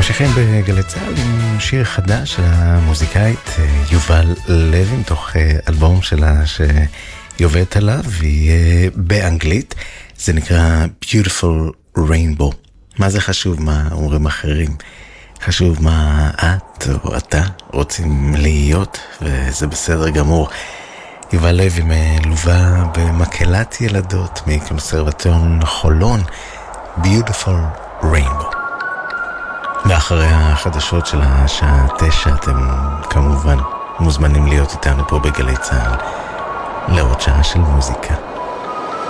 ממשיכים בגלי צהל עם שיר חדש של המוזיקאית יובל לוי, מתוך אלבום שלה שהיא עובדת עליו, והיא באנגלית. זה נקרא Beautiful Rainbow. מה זה חשוב? מה אומרים אחרים? חשוב מה את או אתה רוצים להיות, וזה בסדר גמור. יובל לוי מלווה במקהלת ילדות מקונסרבטוריון חולון, Beautiful Rainbow. ואחרי החדשות של השעה 9 אתם כמובן מוזמנים להיות איתנו פה בגלי צהל לעוד שעה של מוזיקה.